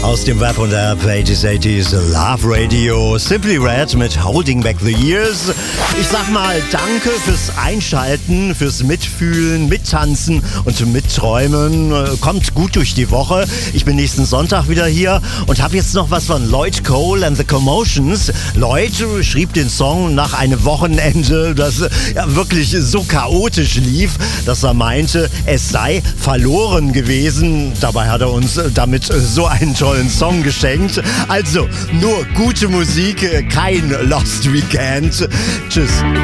Aus dem Web und App 80s Love Radio, Simply Red mit Holding Back the Years. Ich sag mal danke fürs Einschalten, fürs Mitfühlen, Mittanzen und Mitträumen. Kommt gut durch die Woche. Ich bin nächsten Sonntag wieder hier und habe jetzt noch was von Lloyd Cole and the Commotions. Lloyd schrieb den Song nach einem Wochenende, das ja wirklich so chaotisch lief, dass er meinte, es sei verloren gewesen. Dabei hat er uns damit so einen tollen Song geschenkt. Also nur gute Musik, kein Lost Weekend. Tschüss.